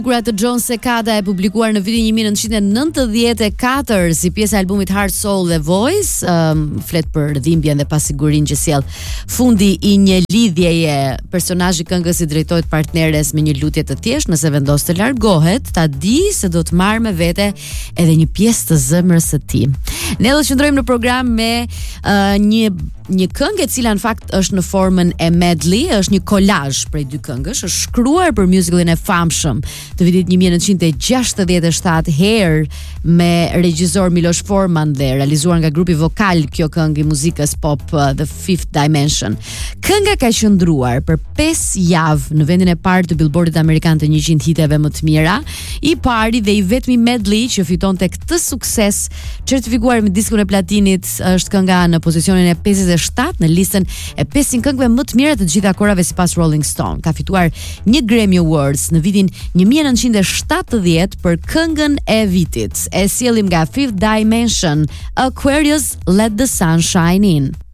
Gruat të John Secada e publikuar në vitin 1994 si pjesë e albumit Heart, Soul dhe Voice, flet për dhimbjen dhe pasigurinë që sjell fundi i një lidhjeje. Personazhi këngës i drejtohet partneres me një lutje të thjeshtë, nëse vendos të largohet, ta di se do të marrë me vete edhe një pjesë të zemrës së tij. Ne do të qëndrojmë në program me një këngë e cila në fakt është në formën e medley, është një kolazh prej dy këngësh, është shkruar për musicalin e famshëm të vitit 1967 Hair me regjisor Miloš Forman dhe realizuar nga grupi vokal kjo këngë i muzikës pop The Fifth Dimension. Kënga ka qëndruar për 5 javë në vendin e parë të Billboardit amerikan të 100 hiteve më të mira, i pari dhe i vetmi medley që fitonte këtë sukses certifikuar me diskun e platinit është kënga në pozicionin e 57 në listën e 500 këngëve më të mira të gjitha kohërave sipas Rolling Stone. Ka fituar një Grammy Awards në vitin 1970 për këngën e vitit. E sjellim nga Fifth Dimension, Aquarius, Let the Sun Shine In.